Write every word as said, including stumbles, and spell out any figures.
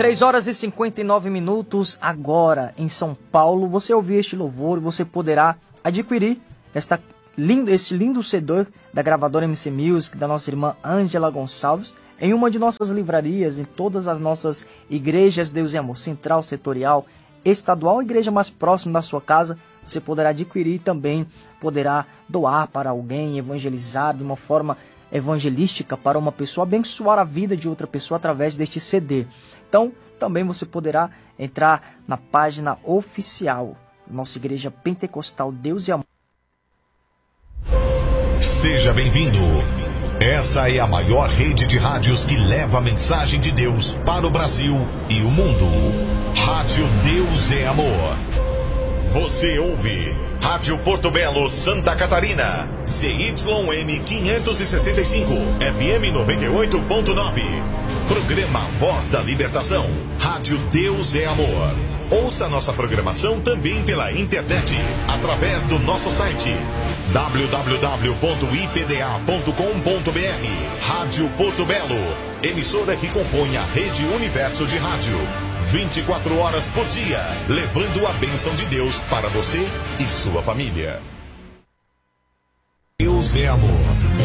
três horas e cinquenta e nove minutos agora em São Paulo. Você ouviu este louvor e você poderá adquirir esta lindo, esse lindo C D da gravadora M C Music, da nossa irmã Ângela Gonçalves, em uma de nossas livrarias, em todas as nossas igrejas Deus e Amor, central, setorial, estadual, igreja mais próxima da sua casa. Você poderá adquirir e também poderá doar para alguém, evangelizar de uma forma evangelística para uma pessoa, abençoar a vida de outra pessoa através deste C D. Então, também você poderá entrar na página oficial da nossa igreja pentecostal Deus e Amor. Seja bem-vindo. Essa é a maior rede de rádios que leva a mensagem de Deus para o Brasil e o mundo. Rádio Deus é Amor. Você ouve Rádio Porto Belo, Santa Catarina, C Y M quinhentos e sessenta e cinco, F M noventa e oito ponto nove. Programa Voz da Libertação, Rádio Deus é Amor. Ouça nossa programação também pela internet, através do nosso site w w w ponto i p d a ponto com ponto b r. Rádio Porto Belo, emissora que compõe a Rede Universo de Rádio. vinte e quatro horas por dia, levando a bênção de Deus para você e sua família. Deus é Amor.